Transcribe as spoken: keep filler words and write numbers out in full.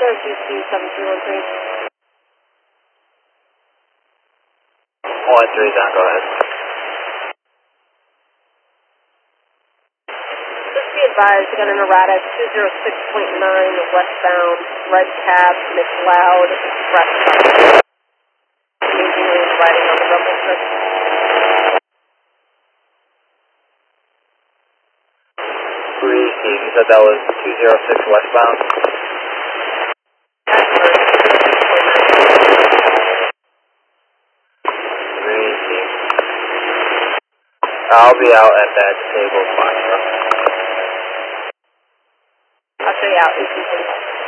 There's U C seven three one three. one three down, go ahead. Just be advised, you got an errata two zero six point nine westbound, red cab, McLeod Express. Riding on the Rumble Strip. Three, Steve, you said that was two zero six westbound? That's correct. Three, Steve. I'll be out at that table spot. I'll show you out.